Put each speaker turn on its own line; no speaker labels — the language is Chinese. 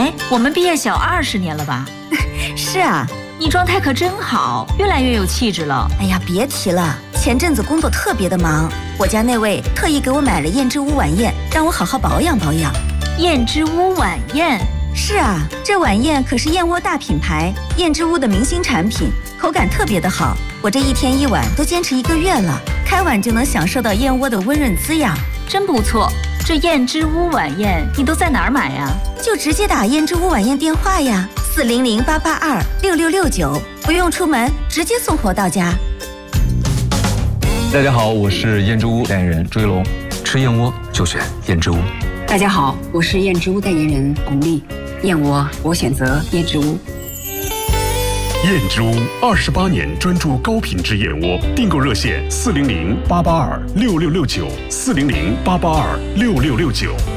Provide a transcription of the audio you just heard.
哎，我们毕业小20年了吧？
是啊，
你状态可真好，越来越有气质了。
哎呀，别提了，前阵子工作特别的忙，我家那位特意给我买了燕之屋晚宴，让我好好保养保养。
燕之屋晚宴？
是啊，这晚宴可是燕窝大品牌燕之屋的明星产品，口感特别的好。我这一天一碗都坚持1个月了，开碗就能享受到燕窝的温润滋养，
真不错。这燕之屋晚宴你都在哪儿买呀？
就直接打燕之屋晚宴电话呀，400-882-6669，不用出门，直接送货到家。
大家好，我是燕之屋代言人朱一龙，吃燕窝就选燕之屋。
大家好，我是燕之屋代言人巩俐，燕窝我选择燕之屋。
燕之屋28年专注高品质燕窝，订购热线400-882-6669，400-882-6669。